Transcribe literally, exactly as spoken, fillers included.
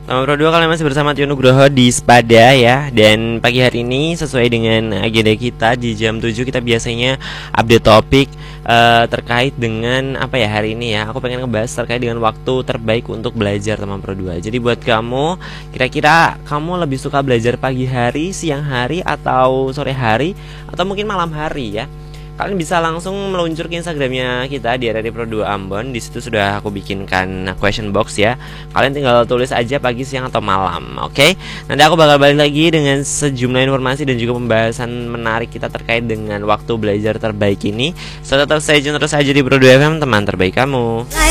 Teman Pro dua, kalian masih bersama Tio Nugroho di Spada ya. Dan pagi hari ini sesuai dengan agenda kita di jam tujuh kita biasanya update topik uh, terkait dengan apa ya hari ini ya. Aku pengen ngebahas terkait dengan waktu terbaik untuk belajar teman Pro dua. Jadi buat kamu, kira-kira kamu lebih suka belajar pagi hari, siang hari, atau sore hari, atau mungkin malam hari ya? Kalian bisa langsung meluncur ke Instagramnya kita di R R I Pro dua Ambon. Di situ sudah aku bikinkan question box ya. Kalian tinggal tulis aja pagi, siang, atau malam. Oke. Okay? Nanti aku bakal balik lagi dengan sejumlah informasi dan juga pembahasan menarik kita terkait dengan waktu belajar terbaik ini. So tetap stay tune terus aja di Pro dua F M, teman terbaik kamu.